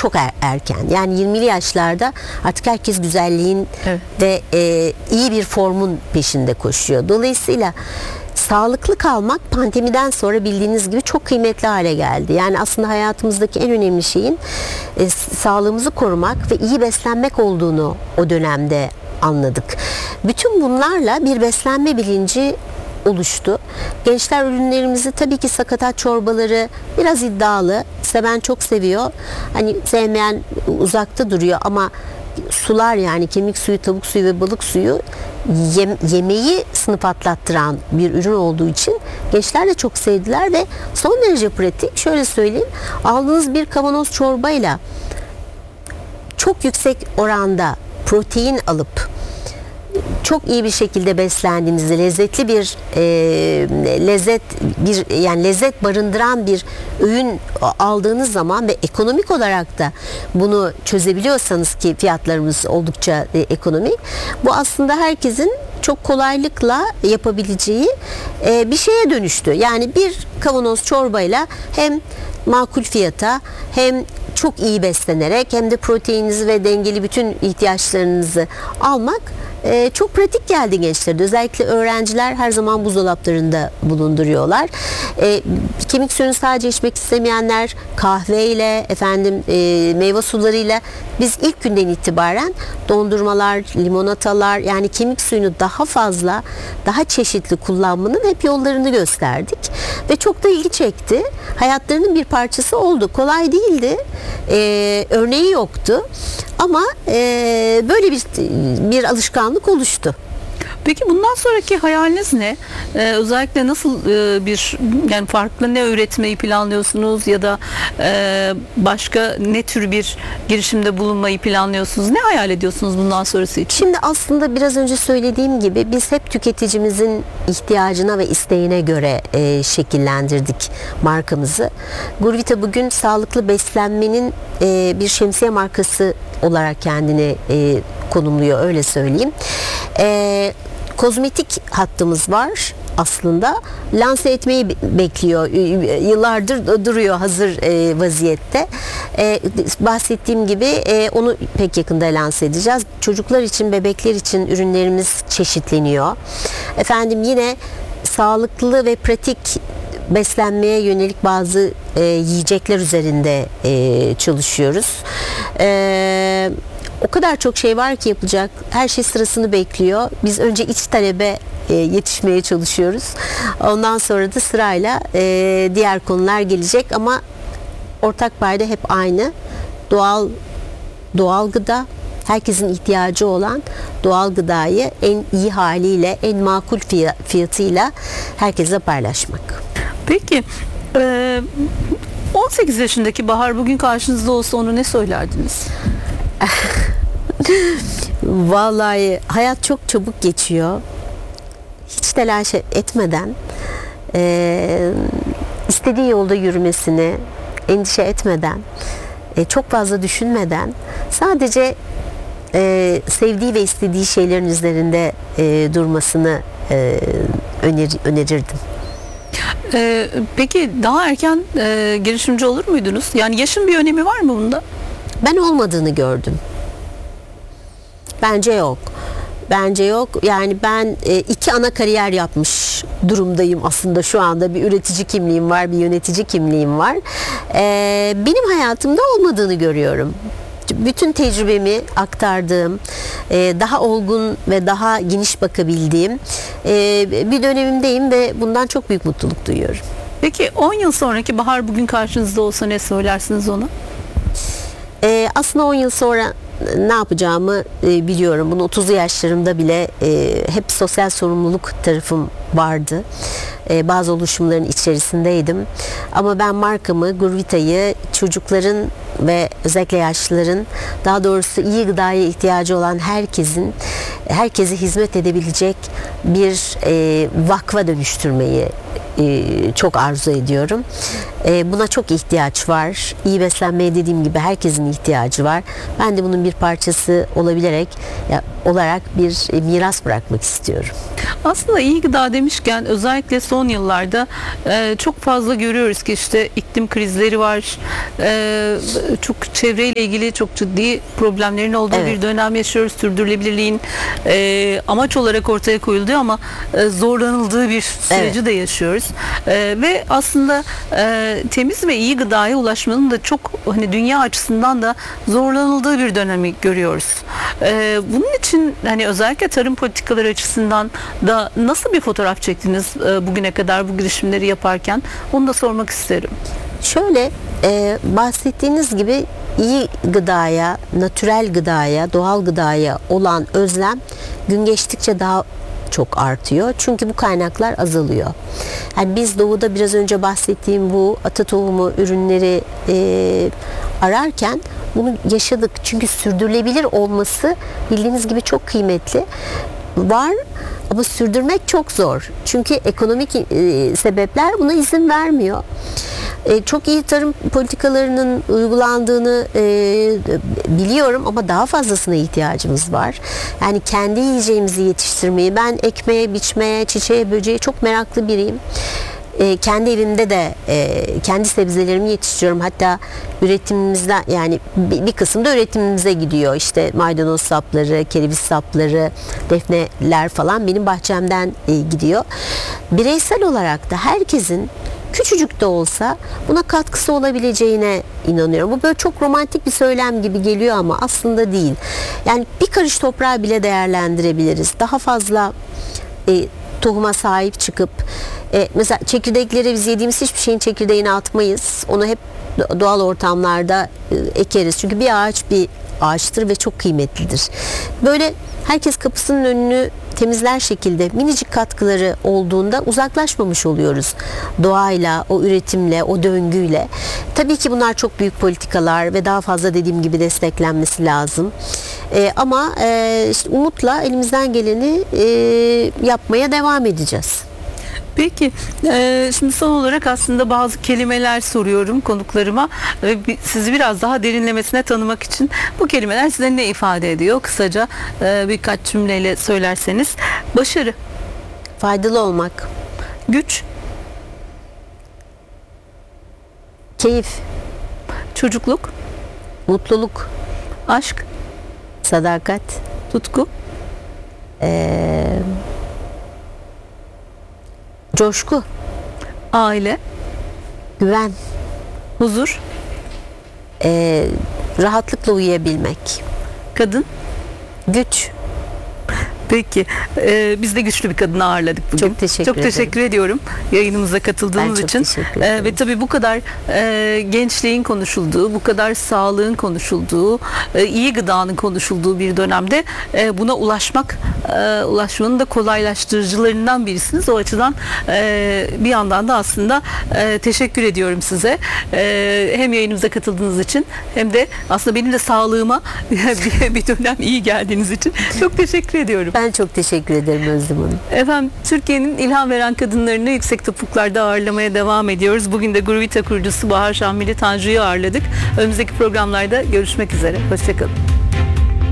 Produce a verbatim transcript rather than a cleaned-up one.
çok er, erken. Yani yirmili yaşlarda artık herkes güzelliğin evet. ve e, iyi bir formun peşinde koşuyor. Dolayısıyla sağlıklı kalmak pandemiden sonra bildiğiniz gibi çok kıymetli hale geldi. Yani aslında hayatımızdaki en önemli şeyin e, sağlığımızı korumak ve iyi beslenmek olduğunu o dönemde anladık. Bütün bunlarla bir beslenme bilinci oluştu. Gençler ürünlerimizi tabii ki sakatat çorbaları biraz iddialı. Seven çok seviyor. Hani sevmeyen uzakta duruyor ama sular, yani kemik suyu, tavuk suyu ve balık suyu yem, yemeği sınıf atlattıran bir ürün olduğu için gençler de çok sevdiler ve son derece pratik. Şöyle söyleyeyim, aldığınız bir kavanoz çorbayla çok yüksek oranda protein alıp çok iyi bir şekilde beslendiğinizde lezzetli bir e, lezzet bir yani lezzet barındıran bir öğün aldığınız zaman ve ekonomik olarak da bunu çözebiliyorsanız, ki fiyatlarımız oldukça e, ekonomik, bu aslında herkesin çok kolaylıkla yapabileceği e, bir şeye dönüştü. Yani bir kavanoz çorbayla hem makul fiyata hem çok iyi beslenerek hem de proteininizi ve dengeli bütün ihtiyaçlarınızı almak Ee, çok pratik geldi gençlere. Özellikle öğrenciler her zaman buzdolaplarında bulunduruyorlar. Ee, kemik suyunu sadece içmek istemeyenler kahveyle, efendim e, meyve sularıyla biz ilk günden itibaren dondurmalar, limonatalar, yani kemik suyunu daha fazla, daha çeşitli kullanmanın hep yollarını gösterdik ve çok da ilgi çekti. Hayatlarının bir parçası oldu. Kolay değildi. Ee, örneği yoktu. Ama e, böyle bir bir alışkanlık oluştu. Peki bundan sonraki hayaliniz ne? Ee, özellikle nasıl e, bir yani farklı ne üretmeyi planlıyorsunuz ya da e, başka ne tür bir girişimde bulunmayı planlıyorsunuz? Ne hayal ediyorsunuz bundan sonrası için? Şimdi aslında biraz önce söylediğim gibi biz hep tüketicimizin ihtiyacına ve isteğine göre e, şekillendirdik markamızı. Gurvita bugün sağlıklı beslenmenin e, bir şemsiye markası olarak kendini e, konumluyor, öyle söyleyeyim. E, kozmetik hattımız var. Aslında lanse etmeyi bekliyor. Yıllardır duruyor hazır e, vaziyette. E, bahsettiğim gibi e, onu pek yakında lanse edeceğiz. Çocuklar için, bebekler için ürünlerimiz çeşitleniyor. Efendim yine sağlıklı ve pratik beslenmeye yönelik bazı e, yiyecekler üzerinde e, çalışıyoruz. E, o kadar çok şey var ki yapacak. Her şey sırasını bekliyor. Biz önce iç talebe e, yetişmeye çalışıyoruz. Ondan sonra da sırayla e, diğer konular gelecek ama ortak payda hep aynı. Doğal doğal gıda, herkesin ihtiyacı olan doğal gıdayı en iyi haliyle, en makul fiyatıyla herkese paylaşmak. Peki on sekiz yaşındaki Bahar bugün karşınızda olsa ona ne söylerdiniz? Vallahi hayat çok çabuk geçiyor. Hiç telaş etmeden e, istediği yolda yürümesini, endişe etmeden, e, çok fazla düşünmeden sadece e, sevdiği ve istediği şeylerin üzerinde e, durmasını e, öner, önerirdim. Ee, peki daha erken e, girişimci olur muydunuz? Yani yaşın bir önemi var mı bunda? Ben olmadığını gördüm. Bence yok. Bence yok. Yani ben e, iki ana kariyer yapmış durumdayım aslında şu anda. Bir üretici kimliğim var, bir yönetici kimliğim var. E, benim hayatımda olmadığını görüyorum. Bütün tecrübemi aktardığım, e, daha olgun ve daha geniş bakabildiğim e, bir dönemimdeyim ve bundan çok büyük mutluluk duyuyorum. Peki on yıl sonraki Bahar bugün karşınızda olsa ne söylersiniz ona? E, aslında on yıl sonra ne yapacağımı e, biliyorum. Bunu otuzlu yaşlarımda bile e, hep sosyal sorumluluk tarafım vardı. E, bazı oluşumların içerisindeydim. Ama ben markamı, Gurvita'yı çocukların ve özellikle yaşlıların, daha doğrusu iyi gıdaya ihtiyacı olan herkesin, herkese hizmet edebilecek bir e, vakfa dönüştürmeyi e, çok arzu ediyorum. E, buna çok ihtiyaç var. İyi beslenmeye dediğim gibi herkesin ihtiyacı var. Ben de bunun bir parçası olabilerek ya, olarak bir e, miras bırakmak istiyorum. Aslında iyi gıda demişken özellikle son yıllarda e, çok fazla görüyoruz ki işte iklim krizleri var. E, çok çevreyle ilgili çok ciddi problemlerin olduğu Evet. bir dönem yaşıyoruz. Sürdürülebilirliğin e, amaç olarak ortaya koyulduğu ama e, zorlanıldığı bir süreci Evet. de yaşıyoruz. E, ve aslında e, temiz ve iyi gıdaya ulaşmanın da çok hani dünya açısından da zorlanıldığı bir dönemi görüyoruz. E, bunun için hani özellikle tarım politikaları açısından da nasıl bir fotoğraf çektiniz e, bugüne kadar bu girişimleri yaparken? Onu da sormak isterim. Şöyle e, bahsettiğiniz gibi iyi gıdaya, natürel gıdaya, doğal gıdaya olan özlem gün geçtikçe daha çok artıyor. Çünkü bu kaynaklar azalıyor. Yani biz doğuda biraz önce bahsettiğim bu ata tohumu ürünleri e, ararken bunu yaşadık. Çünkü sürdürülebilir olması bildiğiniz gibi çok kıymetli. Var ama sürdürmek çok zor. Çünkü ekonomik e, sebepler buna izin vermiyor. E, çok iyi tarım politikalarının uygulandığını e, biliyorum ama daha fazlasına ihtiyacımız var. Yani kendi yiyeceğimizi yetiştirmeyi, ben ekmeğe, biçmeye, çiçeğe, böceğe çok meraklı biriyim. E, kendi evimde de e, kendi sebzelerimi yetiştiriyorum. Hatta üretimimizden yani bir, bir kısım da üretimimize gidiyor. İşte maydanoz sapları, kereviz sapları, defneler falan benim bahçemden e, gidiyor. Bireysel olarak da herkesin küçücük de olsa buna katkısı olabileceğine inanıyorum. Bu böyle çok romantik bir söylem gibi geliyor ama aslında değil. Yani bir karış toprağı bile değerlendirebiliriz. Daha fazla e, tohuma sahip çıkıp e, mesela çekirdekleri biz yediğimiz hiçbir şeyin çekirdeğini atmayız. Onu hep doğal ortamlarda e, ekeriz. Çünkü bir ağaç bir ağaçtır ve çok kıymetlidir. Böyle herkes kapısının önünü temizler şekilde minicik katkıları olduğunda uzaklaşmamış oluyoruz doğayla, o üretimle, o döngüyle. Tabii ki bunlar çok büyük politikalar ve daha fazla dediğim gibi desteklenmesi lazım. Ee, ama e, işte umutla elimizden geleni e, yapmaya devam edeceğiz. Peki, e, şimdi son olarak aslında bazı kelimeler soruyorum konuklarıma ve bi- sizi biraz daha derinlemesine tanımak için bu kelimeler size ne ifade ediyor? Kısaca e, birkaç cümleyle söylerseniz. Başarı, Faydalı olmak, güç, keyif, çocukluk, mutluluk, aşk, sadakat, tutku, e, coşku, aile, güven, huzur, e, rahatlıkla uyuyabilmek, kadın. güç. Peki, e, biz de güçlü bir kadını ağırladık bugün. Çok teşekkür Çok teşekkür ediyorum yayınımıza katıldığınız Ben çok için. teşekkür E, ederim. ve tabii bu kadar e, gençliğin konuşulduğu, bu kadar sağlığın konuşulduğu, e, iyi gıdanın konuşulduğu bir dönemde e, buna ulaşmak, e, ulaşmanın da kolaylaştırıcılarından birisiniz. O açıdan e, bir yandan da aslında e, teşekkür ediyorum size. E, hem yayınımıza katıldığınız için hem de aslında benim de sağlığıma bir, bir dönem iyi geldiğiniz için çok teşekkür ediyorum. Ben çok teşekkür ederim Özlem Hanım. Efendim, Türkiye'nin ilham veren kadınlarını yüksek topuklarda ağırlamaya devam ediyoruz. Bugün de Gruvita kurucusu Bahar Şahmili Tanju'yu ağırladık. Önümüzdeki programlarda görüşmek üzere. Hoşçakalın.